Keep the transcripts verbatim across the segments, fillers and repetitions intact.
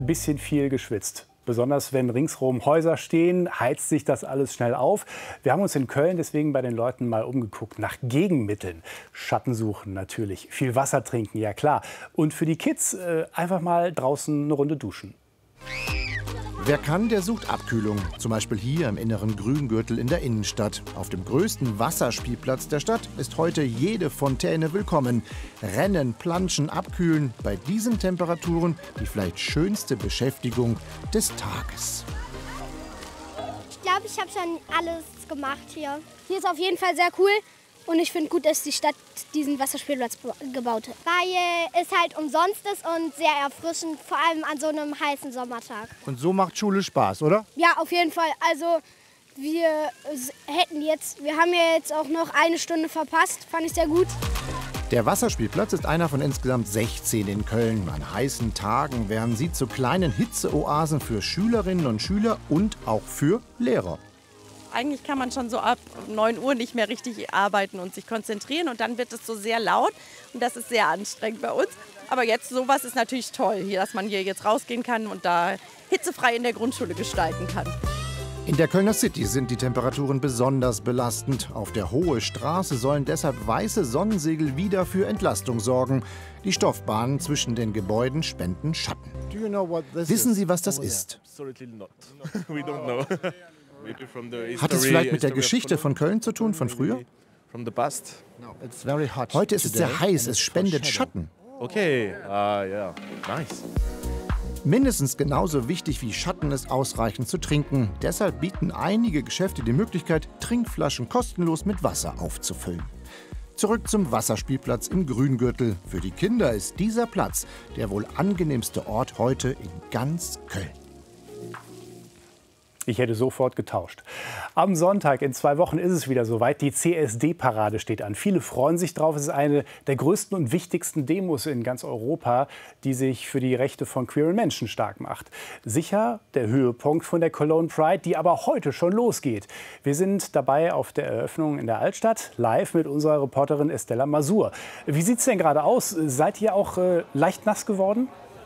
bisschen viel geschwitzt. Besonders wenn ringsherum Häuser stehen, heizt sich das alles schnell auf. Wir haben uns in Köln deswegen bei den Leuten mal umgeguckt nach Gegenmitteln. Schatten suchen natürlich, viel Wasser trinken, ja klar. Und für die Kids äh, einfach mal draußen eine Runde duschen. Wer kann, der sucht Abkühlung. Zum Beispiel hier im inneren Grüngürtel in der Innenstadt. Auf dem größten Wasserspielplatz der Stadt ist heute jede Fontäne willkommen. Rennen, planschen, abkühlen. Bei diesen Temperaturen die vielleicht schönste Beschäftigung des Tages. Ich glaube, ich habe schon alles gemacht hier. Hier ist auf jeden Fall sehr cool. Und ich finde gut, dass die Stadt diesen Wasserspielplatz gebaut hat. Weil es halt umsonst ist und sehr erfrischend, vor allem an so einem heißen Sommertag. Und so macht Schule Spaß, oder? Ja, auf jeden Fall. Also wir hätten jetzt, wir haben ja jetzt auch noch eine Stunde verpasst. Fand ich sehr gut. Der Wasserspielplatz ist einer von insgesamt sechzehn in Köln. An heißen Tagen werden sie zu kleinen Hitzeoasen für Schülerinnen und Schüler und auch für Lehrer. Eigentlich kann man schon so ab neun Uhr nicht mehr richtig arbeiten und sich konzentrieren. Und dann wird es so sehr laut und das ist sehr anstrengend bei uns. Aber jetzt sowas ist natürlich toll, hier, dass man hier jetzt rausgehen kann und da hitzefrei in der Grundschule gestalten kann. In der Kölner City sind die Temperaturen besonders belastend. Auf der Hohe Straße sollen deshalb weiße Sonnensegel wieder für Entlastung sorgen. Die Stoffbahnen zwischen den Gebäuden spenden Schatten. Wissen Sie, was das ist? Hat es vielleicht mit der Geschichte von Köln zu tun, von früher? Heute ist es sehr heiß, es spendet Schatten. Okay, ah ja, nice. Mindestens genauso wichtig wie Schatten ist ausreichend zu trinken. Deshalb bieten einige Geschäfte die Möglichkeit, Trinkflaschen kostenlos mit Wasser aufzufüllen. Zurück zum Wasserspielplatz im Grüngürtel. Für die Kinder ist dieser Platz der wohl angenehmste Ort heute in ganz Köln. Ich hätte sofort getauscht. Am Sonntag in zwei Wochen ist es wieder soweit. Die C S D-Parade steht an. Viele freuen sich drauf. Es ist eine der größten und wichtigsten Demos in ganz Europa, die sich für die Rechte von queeren Menschen stark macht. Sicher der Höhepunkt von der Cologne Pride, die aber heute schon losgeht. Wir sind dabei auf der Eröffnung in der Altstadt, live mit unserer Reporterin Estella Masur. Wie sieht es denn gerade aus? Seid ihr auch äh, leicht nass geworden?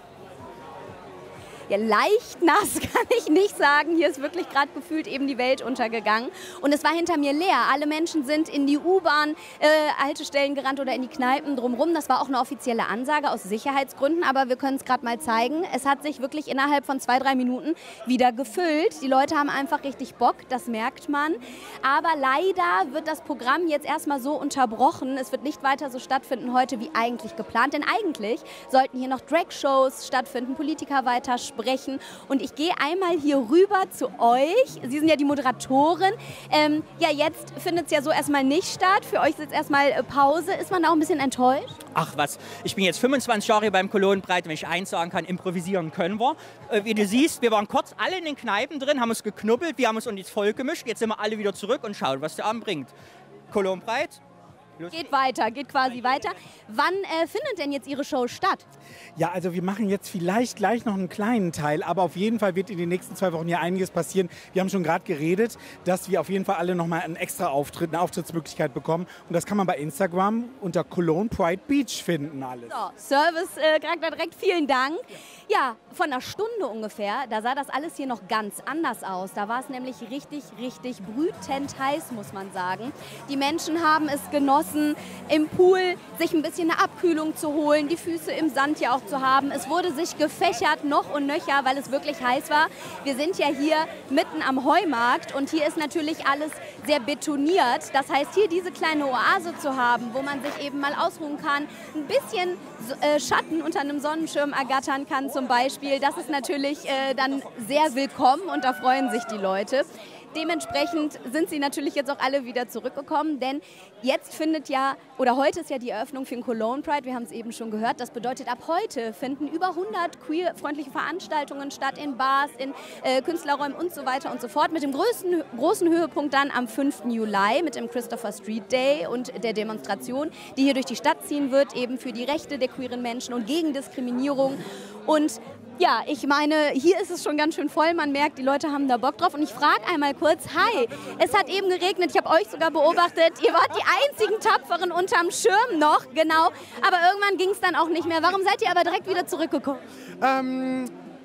Ja, leicht nass kann ich nicht sagen. Hier ist wirklich gerade gefühlt eben die Welt untergegangen. Und es war hinter mir leer. Alle Menschen sind in die U-Bahn-Haltestellen äh, gerannt oder in die Kneipen drumherum. Das war auch eine offizielle Ansage aus Sicherheitsgründen. Aber wir können es gerade mal zeigen. Es hat sich wirklich innerhalb von zwei, drei Minuten wieder gefüllt. Die Leute haben einfach richtig Bock, das merkt man. Aber leider wird das Programm jetzt erstmal so unterbrochen. Es wird nicht weiter so stattfinden heute wie eigentlich geplant. Denn eigentlich sollten hier noch Drag-Shows stattfinden, Politiker weiter sprechen. Und ich gehe einmal hier rüber zu euch. Sie sind ja die Moderatorin. Ähm, ja, jetzt findet es ja so erstmal nicht statt. Für euch ist jetzt erstmal äh, Pause. Ist man da auch ein bisschen enttäuscht? Ach was, ich bin jetzt fünfundzwanzig Jahre beim Cologne Pride. Wenn ich eins sagen kann, improvisieren können wir. Äh, wie du siehst, wir waren kurz alle in den Kneipen drin, haben uns geknubbelt, wir haben uns ins Volk gemischt. Jetzt sind wir alle wieder zurück und schauen, was der Abend bringt. Cologne Pride. Geht weiter, geht quasi weiter. Wann äh, findet denn jetzt Ihre Show statt? Ja, also wir machen jetzt vielleicht gleich noch einen kleinen Teil, aber auf jeden Fall wird in den nächsten zwei Wochen hier einiges passieren. Wir haben schon gerade geredet, dass wir auf jeden Fall alle nochmal einen extra Auftritt, eine Auftrittsmöglichkeit bekommen. Und das kann man bei Instagram unter Cologne Pride Beach finden alles. So, Service-Charakter äh, direkt, vielen Dank. Ja, von einer Stunde ungefähr, da sah das alles hier noch ganz anders aus. Da war es nämlich richtig, richtig brütend heiß, muss man sagen. Die Menschen haben es genossen, im Pool sich ein bisschen eine Abkühlung zu holen, die Füße im Sand ja auch zu haben. Es wurde sich gefächert noch und nöcher, weil es wirklich heiß war. Wir sind ja hier mitten am Heumarkt und hier ist natürlich alles sehr betoniert. Das heißt, hier diese kleine Oase zu haben, wo man sich eben mal ausruhen kann, ein bisschen äh, Schatten unter einem Sonnenschirm ergattern kann zum Beispiel, das ist natürlich äh, dann sehr willkommen und da freuen sich die Leute. Dementsprechend sind sie natürlich jetzt auch alle wieder zurückgekommen, denn jetzt findet ja, oder heute ist ja die Eröffnung für den Cologne Pride, wir haben es eben schon gehört, das bedeutet, ab heute finden über hundert queer-freundliche Veranstaltungen statt, in Bars, in äh, Künstlerräumen und so weiter und so fort, mit dem größten, großen Höhepunkt dann am fünften Juli mit dem Christopher Street Day und der Demonstration, die hier durch die Stadt ziehen wird, eben für die Rechte der queeren Menschen und gegen Diskriminierung. Und ja, ich meine, hier ist es schon ganz schön voll. Man merkt, die Leute haben da Bock drauf. Und ich frage einmal kurz, hi, es hat eben geregnet. Ich habe euch sogar beobachtet. Ihr wart die einzigen Tapferen unterm Schirm noch, genau. Aber irgendwann ging es dann auch nicht mehr. Warum seid ihr aber direkt wieder zurückgekommen? Ähm,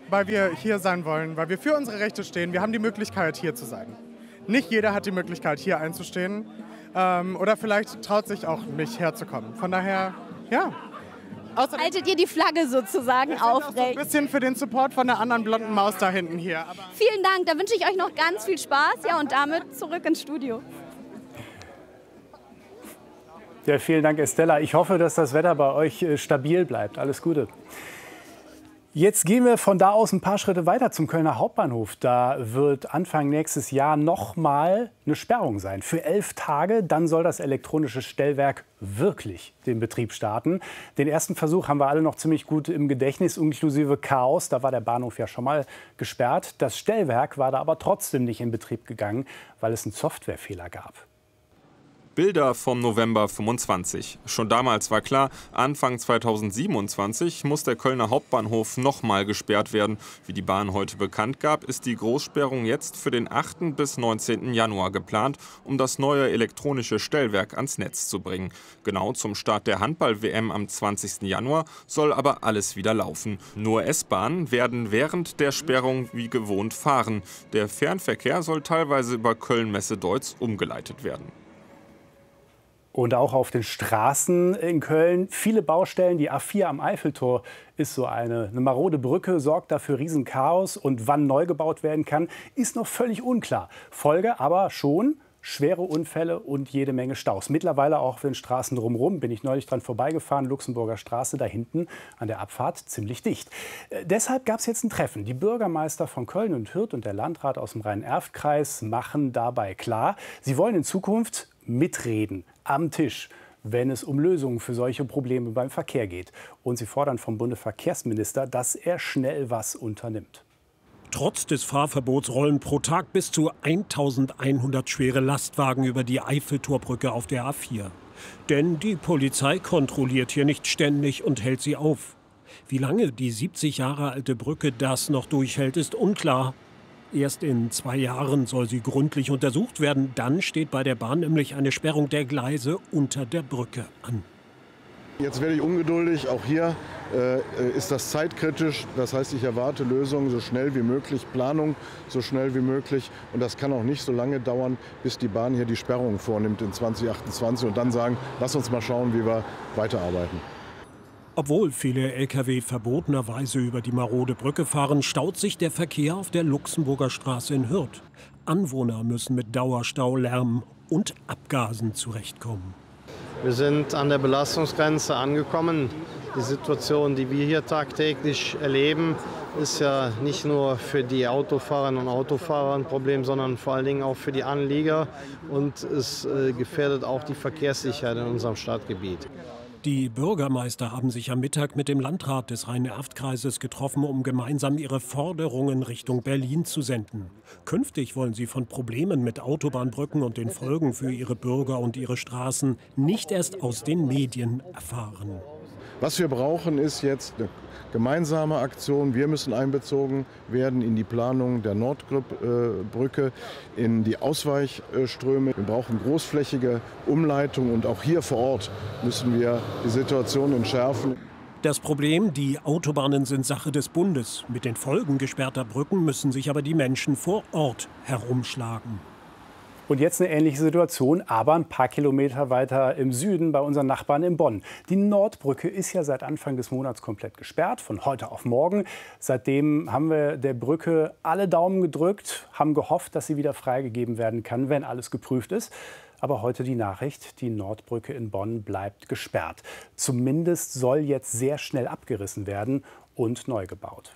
weil wir hier sein wollen, weil wir für unsere Rechte stehen. Wir haben die Möglichkeit, hier zu sein. Nicht jeder hat die Möglichkeit, hier einzustehen. Ähm, oder vielleicht traut sich auch nicht herzukommen. Von daher, ja. Außerdem haltet ihr die Flagge sozusagen aufrecht? So ein bisschen für den Support von der anderen blonden Maus da hinten hier. Aber vielen Dank, da wünsche ich euch noch ganz viel Spaß. Ja, und damit zurück ins Studio. Ja, vielen Dank, Estella. Ich hoffe, dass das Wetter bei euch stabil bleibt. Alles Gute. Jetzt gehen wir von da aus ein paar Schritte weiter zum Kölner Hauptbahnhof. Da wird Anfang nächstes Jahr noch mal eine Sperrung sein. Für elf Tage, dann soll das elektronische Stellwerk wirklich den Betrieb starten. Den ersten Versuch haben wir alle noch ziemlich gut im Gedächtnis, inklusive Chaos. Da war der Bahnhof ja schon mal gesperrt. Das Stellwerk war da aber trotzdem nicht in Betrieb gegangen, weil es einen Softwarefehler gab. Bilder vom November fünfundzwanzig. Schon damals war klar, Anfang zweitausendsiebenundzwanzig muss der Kölner Hauptbahnhof nochmal gesperrt werden. Wie die Bahn heute bekannt gab, ist die Großsperrung jetzt für den achten bis neunzehnten Januar geplant, um das neue elektronische Stellwerk ans Netz zu bringen. Genau zum Start der Handball-W M am zwanzigsten Januar soll aber alles wieder laufen. Nur S-Bahnen werden während der Sperrung wie gewohnt fahren. Der Fernverkehr soll teilweise über Köln-Messe-Deutz umgeleitet werden. Und auch auf den Straßen in Köln viele Baustellen. Die A vier am Eiffeltor ist so eine. Eine marode Brücke sorgt dafür Riesenchaos. Und wann neu gebaut werden kann, ist noch völlig unklar. Folge aber schon schwere Unfälle und jede Menge Staus. Mittlerweile auch auf den Straßen drumherum. Bin ich neulich dran vorbeigefahren. Luxemburger Straße da hinten an der Abfahrt ziemlich dicht. Äh, deshalb gab es jetzt ein Treffen. Die Bürgermeister von Köln und Hürth und der Landrat aus dem Rhein-Erft-Kreis machen dabei klar, sie wollen in Zukunft mitreden am Tisch, wenn es um Lösungen für solche Probleme beim Verkehr geht. Und sie fordern vom Bundesverkehrsminister, dass er schnell was unternimmt. Trotz des Fahrverbots rollen pro Tag bis zu eintausendeinhundert schwere Lastwagen über die Eiffeltorbrücke auf der A vier. Denn die Polizei kontrolliert hier nicht ständig und hält sie auf. Wie lange die siebzig Jahre alte Brücke das noch durchhält, ist unklar. Erst in zwei Jahren soll sie gründlich untersucht werden. Dann steht bei der Bahn nämlich eine Sperrung der Gleise unter der Brücke an. Jetzt werde ich ungeduldig. Auch hier äh, ist das zeitkritisch. Das heißt, ich erwarte Lösungen so schnell wie möglich, Planung so schnell wie möglich. Und das kann auch nicht so lange dauern, bis die Bahn hier die Sperrung vornimmt in zwanzig achtundzwanzig und dann sagen, lass uns mal schauen, wie wir weiterarbeiten. Obwohl viele L K W verbotenerweise über die marode Brücke fahren, staut sich der Verkehr auf der Luxemburger Straße in Hürth. Anwohner müssen mit Dauerstau, Lärm und Abgasen zurechtkommen. Wir sind an der Belastungsgrenze angekommen. Die Situation, die wir hier tagtäglich erleben, ist ja nicht nur für die Autofahrerinnen und Autofahrer ein Problem, sondern vor allen Dingen auch für die Anlieger. Und es äh, gefährdet auch die Verkehrssicherheit in unserem Stadtgebiet. Die Bürgermeister haben sich am Mittag mit dem Landrat des Rhein-Erft-Kreises getroffen, um gemeinsam ihre Forderungen Richtung Berlin zu senden. Künftig wollen sie von Problemen mit Autobahnbrücken und den Folgen für ihre Bürger und ihre Straßen nicht erst aus den Medien erfahren. Was wir brauchen, ist jetzt eine gemeinsame Aktion. Wir müssen einbezogen werden in die Planung der Nordbrücke, in die Ausweichströme. Wir brauchen großflächige Umleitung und auch hier vor Ort müssen wir die Situation entschärfen. Das Problem, die Autobahnen sind Sache des Bundes. Mit den Folgen gesperrter Brücken müssen sich aber die Menschen vor Ort herumschlagen. Und jetzt eine ähnliche Situation, aber ein paar Kilometer weiter im Süden bei unseren Nachbarn in Bonn. Die Nordbrücke ist ja seit Anfang des Monats komplett gesperrt, von heute auf morgen. Seitdem haben wir der Brücke alle Daumen gedrückt, haben gehofft, dass sie wieder freigegeben werden kann, wenn alles geprüft ist. Aber heute die Nachricht, die Nordbrücke in Bonn bleibt gesperrt. Zumindest soll jetzt sehr schnell abgerissen werden und neu gebaut.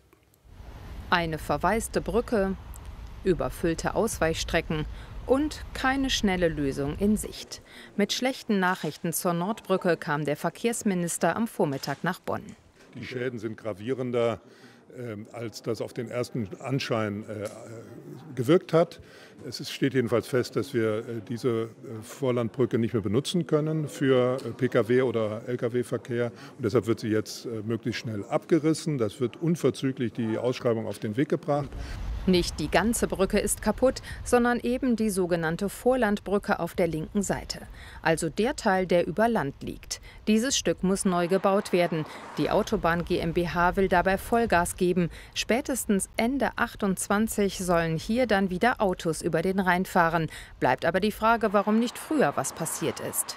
Eine verwaiste Brücke, überfüllte Ausweichstrecken und keine schnelle Lösung in Sicht. Mit schlechten Nachrichten zur Nordbrücke kam der Verkehrsminister am Vormittag nach Bonn. Die Schäden sind gravierender, äh, als das auf den ersten Anschein äh, gewirkt hat. Es steht jedenfalls fest, dass wir diese Vorlandbrücke nicht mehr benutzen können für Pkw- oder Lkw-Verkehr. Und deshalb wird sie jetzt möglichst schnell abgerissen. Das wird unverzüglich die Ausschreibung auf den Weg gebracht. Nicht die ganze Brücke ist kaputt, sondern eben die sogenannte Vorlandbrücke auf der linken Seite. Also der Teil, der über Land liegt. Dieses Stück muss neu gebaut werden. Die Autobahn GmbH will dabei Vollgas geben. Spätestens Ende achtundzwanzig sollen hier dann wieder Autos über den Rhein fahren. Bleibt aber die Frage, warum nicht früher was passiert ist.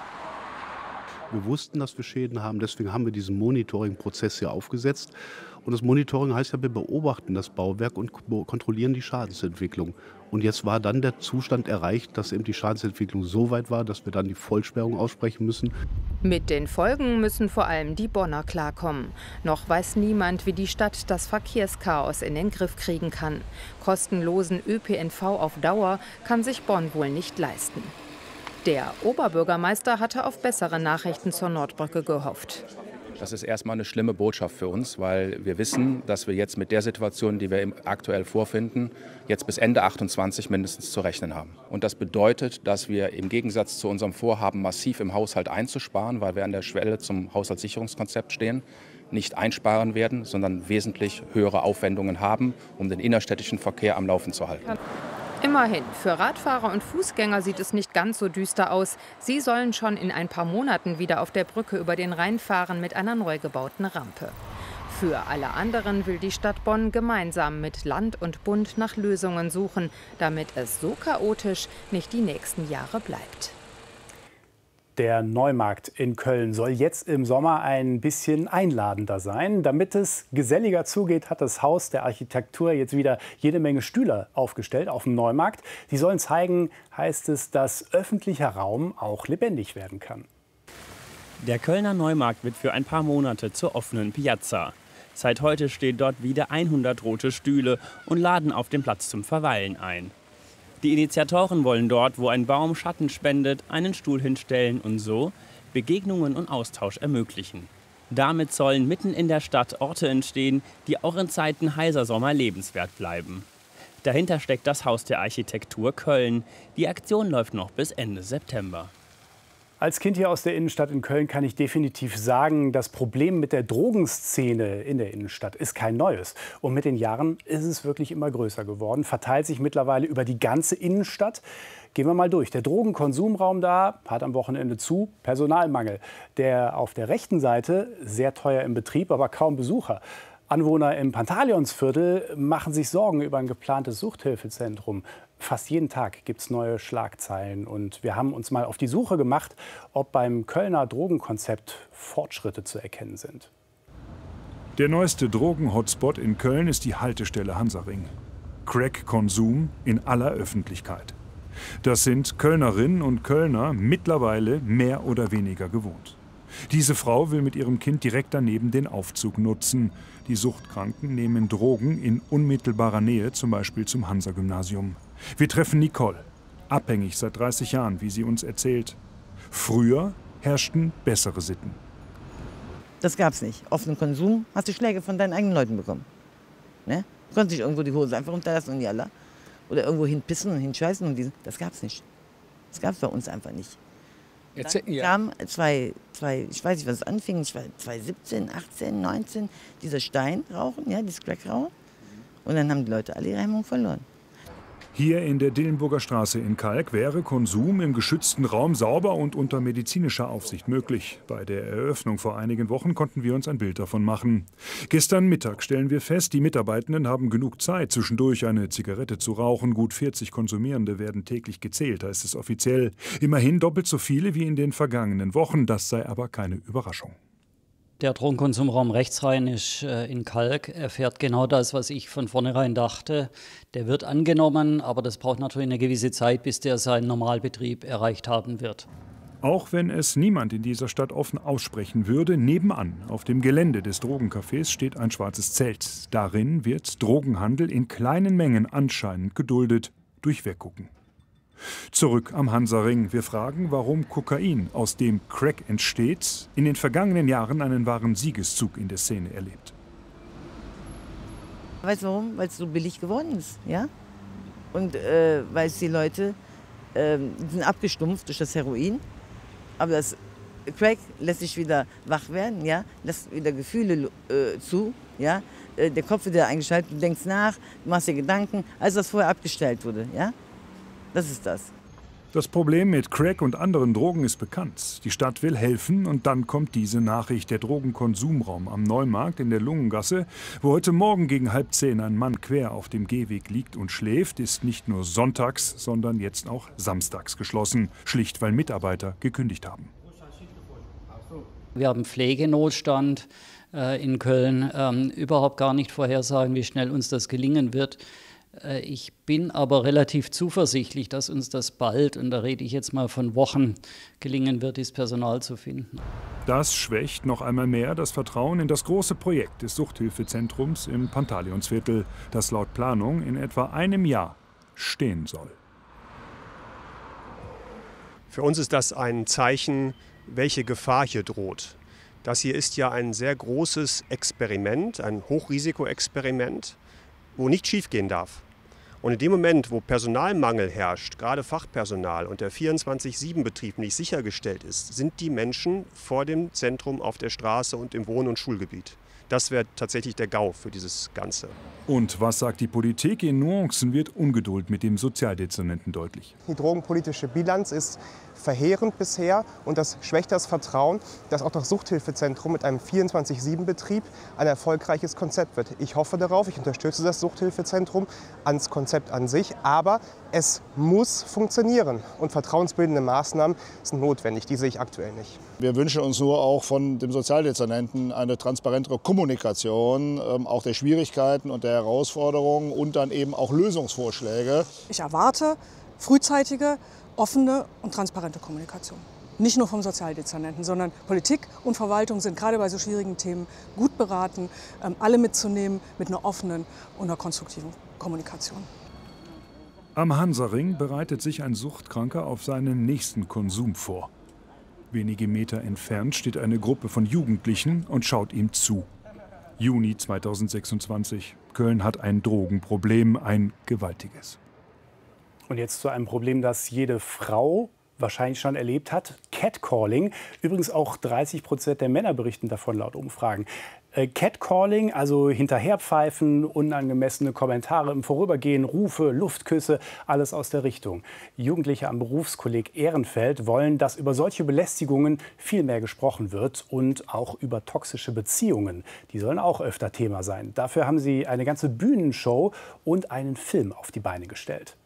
Wir wussten, dass wir Schäden haben, deswegen haben wir diesen Monitoring-Prozess hier aufgesetzt. Und das Monitoring heißt ja, wir beobachten das Bauwerk und kontrollieren die Schadensentwicklung. Und jetzt war dann der Zustand erreicht, dass eben die Schadensentwicklung so weit war, dass wir dann die Vollsperrung aussprechen müssen. Mit den Folgen müssen vor allem die Bonner klarkommen. Noch weiß niemand, wie die Stadt das Verkehrschaos in den Griff kriegen kann. Kostenlosen Ö P N V auf Dauer kann sich Bonn wohl nicht leisten. Der Oberbürgermeister hatte auf bessere Nachrichten zur Nordbrücke gehofft. Das ist erstmal eine schlimme Botschaft für uns, weil wir wissen, dass wir jetzt mit der Situation, die wir aktuell vorfinden, jetzt bis Ende achtundzwanzig mindestens zu rechnen haben. Und das bedeutet, dass wir im Gegensatz zu unserem Vorhaben, massiv im Haushalt einzusparen, weil wir an der Schwelle zum Haushaltssicherungskonzept stehen, nicht einsparen werden, sondern wesentlich höhere Aufwendungen haben, um den innerstädtischen Verkehr am Laufen zu halten. Immerhin, für Radfahrer und Fußgänger sieht es nicht ganz so düster aus. Sie sollen schon in ein paar Monaten wieder auf der Brücke über den Rhein fahren mit einer neu gebauten Rampe. Für alle anderen will die Stadt Bonn gemeinsam mit Land und Bund nach Lösungen suchen, damit es so chaotisch nicht die nächsten Jahre bleibt. Der Neumarkt in Köln soll jetzt im Sommer ein bisschen einladender sein. Damit es geselliger zugeht, hat das Haus der Architektur jetzt wieder jede Menge Stühle aufgestellt auf dem Neumarkt. Die sollen zeigen, heißt es, dass öffentlicher Raum auch lebendig werden kann. Der Kölner Neumarkt wird für ein paar Monate zur offenen Piazza. Seit heute stehen dort wieder hundert rote Stühle und laden auf den Platz zum Verweilen ein. Die Initiatoren wollen dort, wo ein Baum Schatten spendet, einen Stuhl hinstellen und so Begegnungen und Austausch ermöglichen. Damit sollen mitten in der Stadt Orte entstehen, die auch in Zeiten heißer Sommer lebenswert bleiben. Dahinter steckt das Haus der Architektur Köln. Die Aktion läuft noch bis Ende September. Als Kind hier aus der Innenstadt in Köln kann ich definitiv sagen, das Problem mit der Drogenszene in der Innenstadt ist kein neues. Und mit den Jahren ist es wirklich immer größer geworden, verteilt sich mittlerweile über die ganze Innenstadt. Gehen wir mal durch. Der Drogenkonsumraum da hat am Wochenende zu, Personalmangel. Der auf der rechten Seite sehr teuer im Betrieb, aber kaum Besucher. Anwohner im Pantaleonsviertel machen sich Sorgen über ein geplantes Suchthilfezentrum. Fast jeden Tag gibt es neue Schlagzeilen. Und wir haben uns mal auf die Suche gemacht, ob beim Kölner Drogenkonzept Fortschritte zu erkennen sind. Der neueste Drogen-Hotspot in Köln ist die Haltestelle Hansaring. Crack-Konsum in aller Öffentlichkeit. Das sind Kölnerinnen und Kölner mittlerweile mehr oder weniger gewohnt. Diese Frau will mit ihrem Kind direkt daneben den Aufzug nutzen. Die Suchtkranken nehmen Drogen in unmittelbarer Nähe, zum Beispiel zum Hansa-Gymnasium. Wir treffen Nicole, abhängig seit dreißig Jahren, wie sie uns erzählt. Früher herrschten bessere Sitten. Das gab's nicht. Offenen Konsum, hast du Schläge von deinen eigenen Leuten bekommen. Ne? Du konntest nicht irgendwo die Hose einfach runterlassen und jalla. Oder irgendwo hinpissen und hinscheißen. Und diese. Das gab's nicht. Das gab's bei uns einfach nicht. Jetzt, Dann ja. kam zwei, zwei, ich weiß nicht, was es anfing, ich war zwanzig siebzehn, achtzehn, neunzehn, dieser Stein rauchen, ja, dieses Crack rauchen. Und dann haben die Leute alle ihre Hemmung verloren. Hier in der Dillenburger Straße in Kalk wäre Konsum im geschützten Raum sauber und unter medizinischer Aufsicht möglich. Bei der Eröffnung vor einigen Wochen konnten wir uns ein Bild davon machen. Gestern Mittag stellen wir fest, die Mitarbeitenden haben genug Zeit, zwischendurch eine Zigarette zu rauchen. Gut vierzig Konsumierende werden täglich gezählt, heißt es offiziell. Immerhin doppelt so viele wie in den vergangenen Wochen. Das sei aber keine Überraschung. Der Drogenkonsumraum rechtsrheinisch in Kalk erfährt genau das, was ich von vornherein dachte. Der wird angenommen, aber das braucht natürlich eine gewisse Zeit, bis der seinen Normalbetrieb erreicht haben wird. Auch wenn es niemand in dieser Stadt offen aussprechen würde, nebenan auf dem Gelände des Drogencafés steht ein schwarzes Zelt. Darin wird Drogenhandel in kleinen Mengen anscheinend geduldet durch Weggucken. Zurück am Hansaring. Wir fragen, warum Kokain, aus dem Crack entsteht, in den vergangenen Jahren einen wahren Siegeszug in der Szene erlebt. Weißt du warum? Weil es so billig geworden ist. Ja? Und äh, weil die Leute äh, sind abgestumpft durch das Heroin. Aber das Crack lässt sich wieder wach werden, ja, lässt wieder Gefühle äh, zu, ja. Äh, der Kopf wird wieder eingeschaltet, du denkst nach, du machst dir Gedanken, als das vorher abgestellt wurde, ja. Das ist das. Das Problem mit Crack und anderen Drogen ist bekannt. Die Stadt will helfen und dann kommt diese Nachricht. Der Drogenkonsumraum am Neumarkt in der Lungengasse, wo heute Morgen gegen halb zehn ein Mann quer auf dem Gehweg liegt und schläft, ist nicht nur sonntags, sondern jetzt auch samstags geschlossen. Schlicht, weil Mitarbeiter gekündigt haben. Wir haben Pflegenotstand äh, in Köln. Ähm, überhaupt gar nicht vorhersagen, wie schnell uns das gelingen wird. Ich bin aber relativ zuversichtlich, dass uns das bald, und da rede ich jetzt mal von Wochen, gelingen wird, dieses Personal zu finden. Das schwächt noch einmal mehr das Vertrauen in das große Projekt des Suchthilfezentrums im Pantaleonsviertel, das laut Planung in etwa einem Jahr stehen soll. Für uns ist das ein Zeichen, welche Gefahr hier droht. Das hier ist ja ein sehr großes Experiment, ein Hochrisikoexperiment, wo nicht schiefgehen darf. Und in dem Moment, wo Personalmangel herrscht, gerade Fachpersonal, und der vierundzwanzig sieben Betrieb nicht sichergestellt ist, sind die Menschen vor dem Zentrum auf der Straße und im Wohn- und Schulgebiet. Das wäre tatsächlich der GAU für dieses Ganze. Und was sagt die Politik? In Nuancen wird Ungeduld mit dem Sozialdezernenten deutlich. Die drogenpolitische Bilanz ist verheerend bisher und das schwächt das Vertrauen, dass auch das Suchthilfezentrum mit einem vierundzwanzig sieben Betrieb ein erfolgreiches Konzept wird. Ich hoffe darauf, ich unterstütze das Suchthilfezentrum ans Konzept an sich, aber es muss funktionieren und vertrauensbildende Maßnahmen sind notwendig, die sehe ich aktuell nicht. Wir wünschen uns nur auch von dem Sozialdezernenten eine transparentere Kommunikation, ähm, auch der Schwierigkeiten und der Herausforderungen und dann eben auch Lösungsvorschläge. Ich erwarte frühzeitige, offene und transparente Kommunikation. Nicht nur vom Sozialdezernenten, sondern Politik und Verwaltung sind gerade bei so schwierigen Themen gut beraten, alle mitzunehmen mit einer offenen und einer konstruktiven Kommunikation. Am Hansaring bereitet sich ein Suchtkranker auf seinen nächsten Konsum vor. Wenige Meter entfernt steht eine Gruppe von Jugendlichen und schaut ihm zu. Juni zweitausendsechsundzwanzig. Köln hat ein Drogenproblem, ein gewaltiges. Und jetzt zu einem Problem, das jede Frau wahrscheinlich schon erlebt hat. Catcalling. Übrigens auch dreißig Prozent der Männer berichten davon laut Umfragen. Äh, Catcalling, also hinterherpfeifen, unangemessene Kommentare im Vorübergehen, Rufe, Luftküsse, alles aus der Richtung. Jugendliche am Berufskolleg Ehrenfeld wollen, dass über solche Belästigungen viel mehr gesprochen wird und auch über toxische Beziehungen. Die sollen auch öfter Thema sein. Dafür haben sie eine ganze Bühnenshow und einen Film auf die Beine gestellt.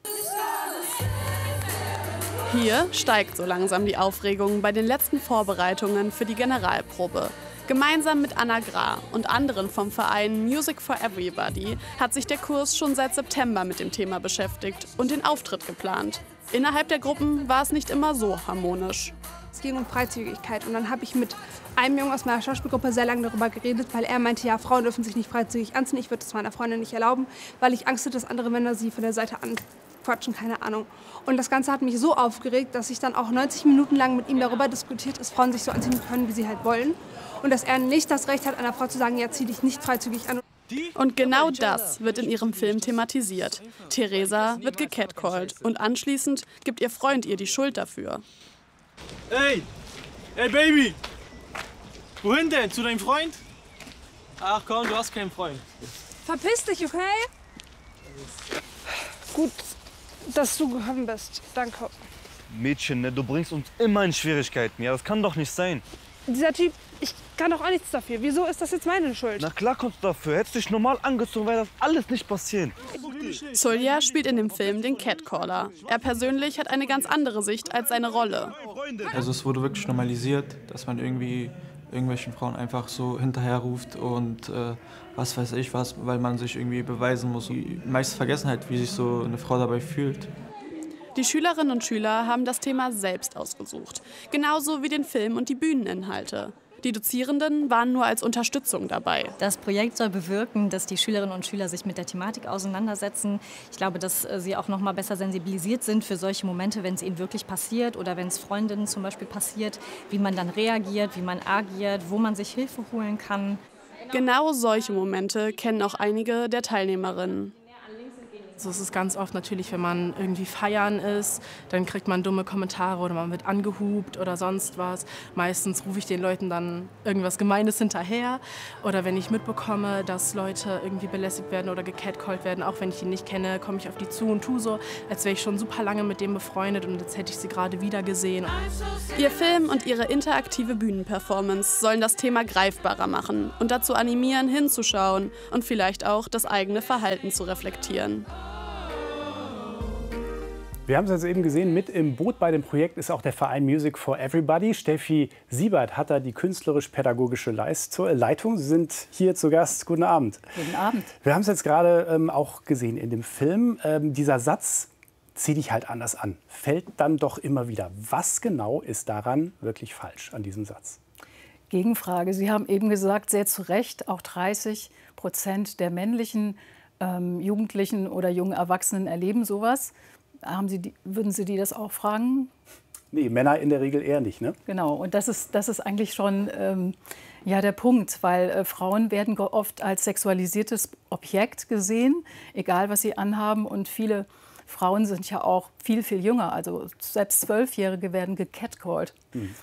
Hier steigt so langsam die Aufregung bei den letzten Vorbereitungen für die Generalprobe. Gemeinsam mit Anna Gra und anderen vom Verein Music for Everybody hat sich der Kurs schon seit September mit dem Thema beschäftigt und den Auftritt geplant. Innerhalb der Gruppen war es nicht immer so harmonisch. Es ging um Freizügigkeit und dann habe ich mit einem Jungen aus meiner Schauspielgruppe sehr lange darüber geredet, weil er meinte, ja, Frauen dürfen sich nicht freizügig anziehen. Ich würde es meiner Freundin nicht erlauben, weil ich Angst hätte, dass andere Männer sie von der Seite anquatschen, keine Ahnung. Und das Ganze hat mich so aufgeregt, dass ich dann auch neunzig Minuten lang mit ihm darüber diskutiert, dass Frauen sich so anziehen können, wie sie halt wollen. Und dass er nicht das Recht hat, einer Frau zu sagen, ja, zieh dich nicht freizügig an. Und genau das wird in ihrem Film thematisiert. Theresa wird gecatcallt und anschließend gibt ihr Freund ihr die Schuld dafür. Ey, ey Baby, wohin denn? Zu deinem Freund? Ach komm, du hast keinen Freund. Verpiss dich, okay? Gut, dass du gekommen bist. Danke. Mädchen, ne, du bringst uns immer in Schwierigkeiten. Ja, das kann doch nicht sein. Dieser Typ, ich kann doch auch nichts dafür. Wieso ist das jetzt meine Schuld? Na klar kannst du dafür. Hättest du dich normal angezogen, wäre das alles nicht passieren. Zulja spielt in dem Film den Catcaller. Er persönlich hat eine ganz andere Sicht als seine Rolle. Also es wurde wirklich normalisiert, dass man irgendwie irgendwelchen Frauen einfach so hinterherruft und äh, was weiß ich was, weil man sich irgendwie beweisen muss. Die meisten vergessen halt, wie sich so eine Frau dabei fühlt. Die Schülerinnen und Schüler haben das Thema selbst ausgesucht. Genauso wie den Film und die Bühneninhalte. Die Dozierenden waren nur als Unterstützung dabei. Das Projekt soll bewirken, dass die Schülerinnen und Schüler sich mit der Thematik auseinandersetzen. Ich glaube, dass sie auch noch mal besser sensibilisiert sind für solche Momente, wenn es ihnen wirklich passiert oder wenn es Freundinnen zum Beispiel passiert, wie man dann reagiert, wie man agiert, wo man sich Hilfe holen kann. Genau solche Momente kennen auch einige der Teilnehmerinnen. So ist es ganz oft natürlich, wenn man irgendwie feiern ist, dann kriegt man dumme Kommentare oder man wird angehupt oder sonst was. Meistens rufe ich den Leuten dann irgendwas Gemeines hinterher. Oder wenn ich mitbekomme, dass Leute irgendwie belästigt werden oder gecatcallt werden, auch wenn ich die nicht kenne, komme ich auf die zu und tue so, als wäre ich schon super lange mit dem befreundet und jetzt hätte ich sie gerade wieder gesehen. Ihr Film und ihre interaktive Bühnenperformance sollen das Thema greifbarer machen und dazu animieren, hinzuschauen und vielleicht auch das eigene Verhalten zu reflektieren. Wir haben es jetzt eben gesehen, mit im Boot bei dem Projekt ist auch der Verein Music for Everybody. Steffi Siebert hat da die künstlerisch-pädagogische Leitung. Sie sind hier zu Gast. Guten Abend. Guten Abend. Wir haben es jetzt gerade ähm, auch gesehen in dem Film. Ähm, dieser Satz, zieh dich halt anders an, fällt dann doch immer wieder. Was genau ist daran wirklich falsch an diesem Satz? Gegenfrage. Sie haben eben gesagt, sehr zu Recht, auch dreißig Prozent der männlichen ähm, Jugendlichen oder jungen Erwachsenen erleben sowas. Haben Sie die, würden Sie die das auch fragen? Nee, Männer in der Regel eher nicht, ne? Genau, und das ist, das ist eigentlich schon ähm, ja, der Punkt, weil äh, Frauen werden oft als sexualisiertes Objekt gesehen, egal was sie anhaben. Und viele Frauen sind ja auch viel, viel jünger, also selbst Zwölfjährige werden gecatcalled. Hm.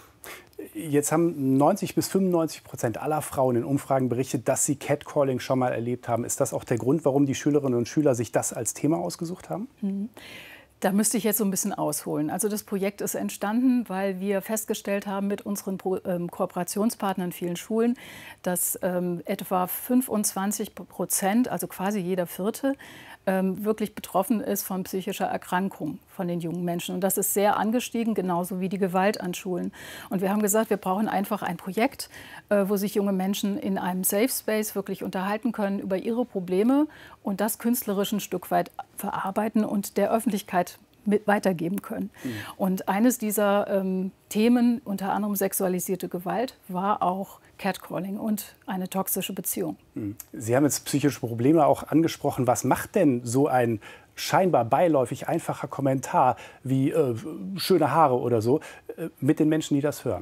Jetzt haben neunzig bis fünfundneunzig Prozent aller Frauen in Umfragen berichtet, dass sie Catcalling schon mal erlebt haben. Ist das auch der Grund, warum die Schülerinnen und Schüler sich das als Thema ausgesucht haben? Mhm. Da müsste ich jetzt so ein bisschen ausholen. Also das Projekt ist entstanden, weil wir festgestellt haben mit unseren Pro ähm, Kooperationspartnern in vielen Schulen, dass ähm, etwa fünfundzwanzig Prozent, also quasi jeder Vierte, ähm, wirklich betroffen ist von psychischer Erkrankung von den jungen Menschen. Und das ist sehr angestiegen, genauso wie die Gewalt an Schulen. Und wir haben gesagt, wir brauchen einfach ein Projekt, äh, wo sich junge Menschen in einem Safe Space wirklich unterhalten können über ihre Probleme und das künstlerisch ein Stück weit verarbeiten und der Öffentlichkeit mit weitergeben können. Mhm. Und eines dieser ähm, Themen, unter anderem sexualisierte Gewalt, war auch Catcalling und eine toxische Beziehung. Mhm. Sie haben jetzt psychische Probleme auch angesprochen. Was macht denn so ein scheinbar beiläufig einfacher Kommentar wie äh, schöne Haare oder so äh, mit den Menschen, die das hören?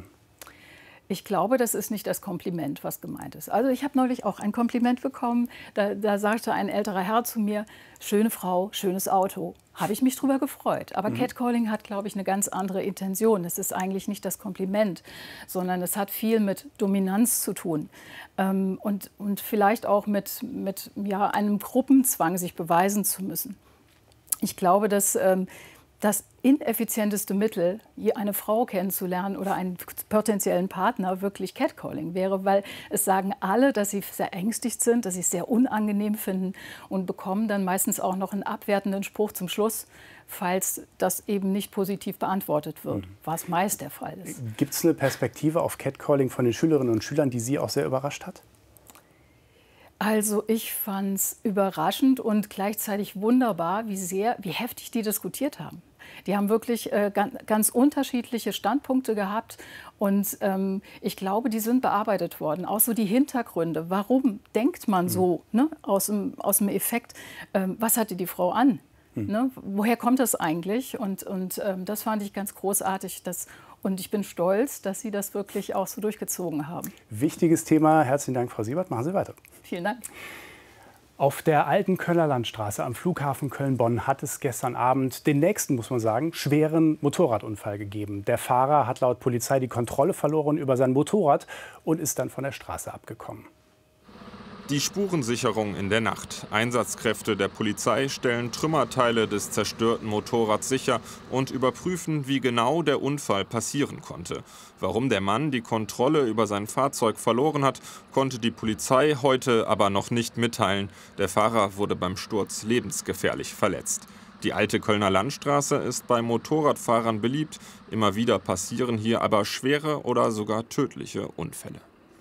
Ich glaube, das ist nicht das Kompliment, was gemeint ist. Also ich habe neulich auch ein Kompliment bekommen. Da, da sagte ein älterer Herr zu mir, schöne Frau, schönes Auto. Habe ich mich drüber gefreut. Aber mhm. Catcalling hat, glaube ich, eine ganz andere Intention. Es ist eigentlich nicht das Kompliment, sondern es hat viel mit Dominanz zu tun. Ähm, und, und vielleicht auch mit, mit ja, einem Gruppenzwang, sich beweisen zu müssen. Ich glaube, dass ähm, das ineffizienteste Mittel, eine Frau kennenzulernen oder einen potenziellen Partner, wirklich Catcalling wäre, weil es sagen alle, dass sie sehr ängstigt sind, dass sie es sehr unangenehm finden und bekommen dann meistens auch noch einen abwertenden Spruch zum Schluss, falls das eben nicht positiv beantwortet wird, mhm. was meist der Fall ist. Gibt es eine Perspektive auf Catcalling von den Schülerinnen und Schülern, die Sie auch sehr überrascht hat? Also ich fand es überraschend und gleichzeitig wunderbar, wie sehr, wie heftig die diskutiert haben. Die haben wirklich äh, ganz, ganz unterschiedliche Standpunkte gehabt und ähm, ich glaube, die sind bearbeitet worden. Auch so die Hintergründe. Warum denkt man so, ne, aus dem, aus dem Effekt, ähm, was hatte die Frau an? Hm. Ne? Woher kommt das eigentlich? Und, und ähm, das fand ich ganz großartig. Das, und ich bin stolz, dass Sie das wirklich auch so durchgezogen haben. Wichtiges Thema. Herzlichen Dank, Frau Siebert. Machen Sie weiter. Vielen Dank. Auf der alten Kölner Landstraße am Flughafen Köln-Bonn hat es gestern Abend den nächsten, muss man sagen, schweren Motorradunfall gegeben. Der Fahrer hat laut Polizei die Kontrolle verloren über sein Motorrad und ist dann von der Straße abgekommen. Die Spurensicherung in der Nacht. Einsatzkräfte der Polizei stellen Trümmerteile des zerstörten Motorrads sicher und überprüfen, wie genau der Unfall passieren konnte. Warum der Mann die Kontrolle über sein Fahrzeug verloren hat, konnte die Polizei heute aber noch nicht mitteilen. Der Fahrer wurde beim Sturz lebensgefährlich verletzt. Die alte Kölner Landstraße ist bei Motorradfahrern beliebt. Immer wieder passieren hier aber schwere oder sogar tödliche Unfälle.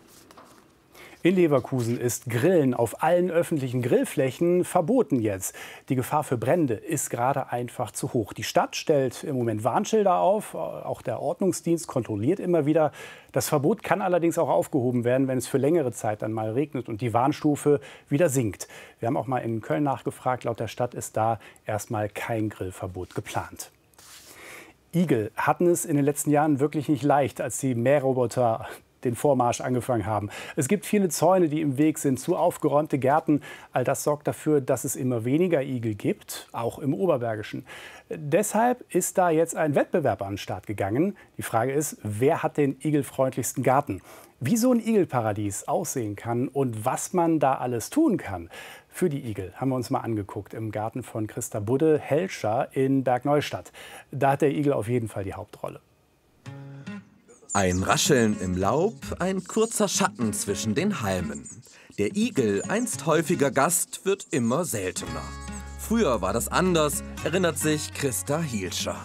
In Leverkusen ist Grillen auf allen öffentlichen Grillflächen verboten jetzt. Die Gefahr für Brände ist gerade einfach zu hoch. Die Stadt stellt im Moment Warnschilder auf. Auch der Ordnungsdienst kontrolliert immer wieder. Das Verbot kann allerdings auch aufgehoben werden, wenn es für längere Zeit dann mal regnet und die Warnstufe wieder sinkt. Wir haben auch mal in Köln nachgefragt. Laut der Stadt ist da erstmal kein Grillverbot geplant. Igel hatten es in den letzten Jahren wirklich nicht leicht, als die Mähroboter den Vormarsch angefangen haben. Es gibt viele Zäune, die im Weg sind, zu aufgeräumte Gärten. All das sorgt dafür, dass es immer weniger Igel gibt, auch im Oberbergischen. Deshalb ist da jetzt ein Wettbewerb an den Start gegangen. Die Frage ist, wer hat den igelfreundlichsten Garten? Wie so ein Igelparadies aussehen kann und was man da alles tun kann für die Igel, haben wir uns mal angeguckt im Garten von Christa Budde-Helscher in Bergneustadt. Da hat der Igel auf jeden Fall die Hauptrolle. Ein Rascheln im Laub, ein kurzer Schatten zwischen den Halmen. Der Igel, einst häufiger Gast, wird immer seltener. Früher war das anders, erinnert sich Christa Helscher.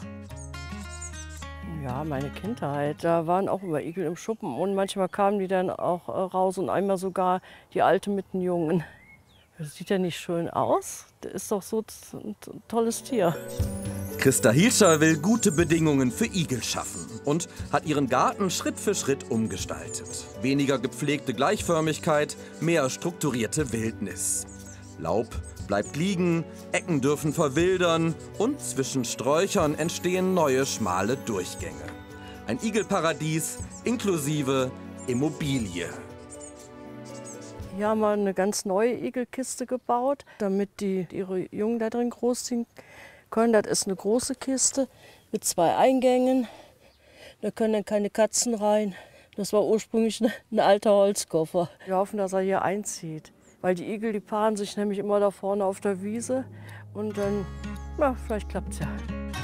Ja, meine Kindheit. Da waren auch immer Igel im Schuppen und manchmal kamen die dann auch raus und einmal sogar die Alte mit den Jungen. Das sieht ja nicht schön aus. Der ist doch so ein tolles Tier. Christa Helscher will gute Bedingungen für Igel schaffen und hat ihren Garten Schritt für Schritt umgestaltet. Weniger gepflegte Gleichförmigkeit, mehr strukturierte Wildnis. Laub bleibt liegen, Ecken dürfen verwildern und zwischen Sträuchern entstehen neue schmale Durchgänge. Ein Igelparadies inklusive Immobilie. Hier haben wir eine ganz neue Igelkiste gebaut, damit die ihre Jungen da drin großziehen können. Das ist eine große Kiste mit zwei Eingängen. Da können dann keine Katzen rein. Das war ursprünglich ein alter Holzkoffer. Wir hoffen, dass er hier einzieht. Weil die Igel, die paaren sich nämlich immer da vorne auf der Wiese. Und dann, na, vielleicht klappt es ja.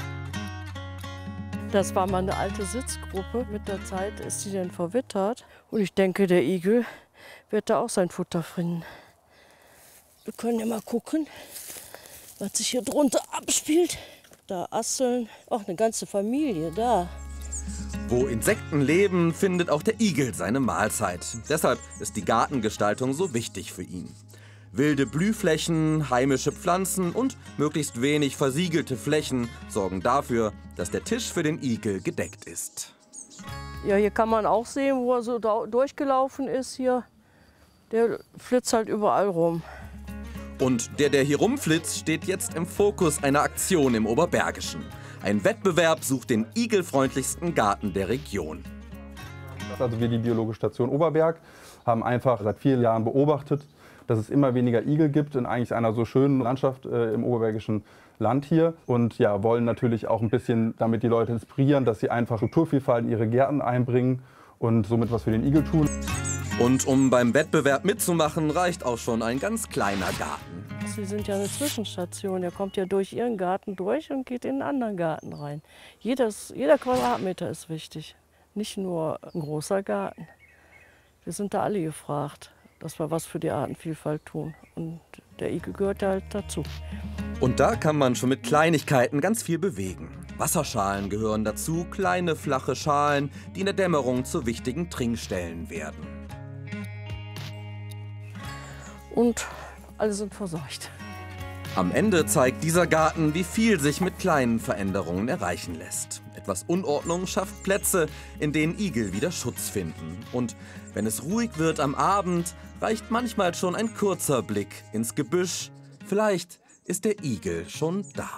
Das war mal eine alte Sitzgruppe. Mit der Zeit ist die dann verwittert. Und ich denke, der Igel wird da auch sein Futter finden. Wir können ja mal gucken, was sich hier drunter abspielt. Da asseln auch eine ganze Familie da. Wo Insekten leben, findet auch der Igel seine Mahlzeit. Deshalb ist die Gartengestaltung so wichtig für ihn. Wilde Blühflächen, heimische Pflanzen und möglichst wenig versiegelte Flächen sorgen dafür, dass der Tisch für den Igel gedeckt ist. Ja, hier kann man auch sehen, wo er so durchgelaufen ist hier. Der flitzt halt überall rum. Und der, der hier rumflitzt, steht jetzt im Fokus einer Aktion im Oberbergischen. Ein Wettbewerb sucht den igelfreundlichsten Garten der Region. Also wir, die Biologische Station Oberberg, haben einfach seit vielen Jahren beobachtet, dass es immer weniger Igel gibt in eigentlich einer so schönen Landschaft äh, im oberbergischen Land hier. Und ja, wollen natürlich auch ein bisschen damit die Leute inspirieren, dass sie einfach Strukturvielfalt in ihre Gärten einbringen und somit was für den Igel tun. Und um beim Wettbewerb mitzumachen, reicht auch schon ein ganz kleiner Garten. Sie sind ja eine Zwischenstation. Der kommt ja durch Ihren Garten durch und geht in einen anderen Garten rein. Jedes, jeder Quadratmeter ist wichtig, nicht nur ein großer Garten. Wir sind da alle gefragt, dass wir was für die Artenvielfalt tun. Und der Igel gehört ja halt dazu. Und da kann man schon mit Kleinigkeiten ganz viel bewegen. Wasserschalen gehören dazu, kleine flache Schalen, die in der Dämmerung zu wichtigen Trinkstellen werden. Und alle sind versorgt. Am Ende zeigt dieser Garten, wie viel sich mit kleinen Veränderungen erreichen lässt. Etwas Unordnung schafft Plätze, in denen Igel wieder Schutz finden. Und wenn es ruhig wird am Abend, reicht manchmal schon ein kurzer Blick ins Gebüsch. Vielleicht ist der Igel schon da.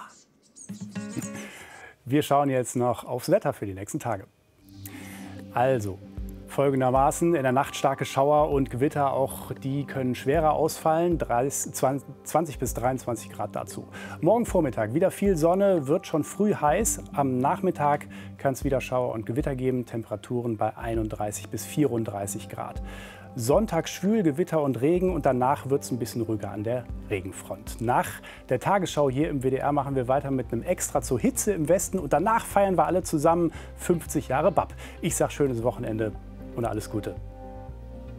Wir schauen jetzt noch aufs Wetter für die nächsten Tage. Also, folgendermaßen: in der Nacht starke Schauer und Gewitter, auch die können schwerer ausfallen, zwanzig bis dreiundzwanzig Grad dazu. Morgen Vormittag wieder viel Sonne, wird schon früh heiß. Am Nachmittag kann es wieder Schauer und Gewitter geben, Temperaturen bei einunddreißig bis vierunddreißig Grad. Sonntag schwül, Gewitter und Regen und danach wird es ein bisschen ruhiger an der Regenfront. Nach der Tagesschau hier im W D R machen wir weiter mit einem Extra zur Hitze im Westen und danach feiern wir alle zusammen fünfzig Jahre B A P. Ich sage schönes Wochenende und alles Gute.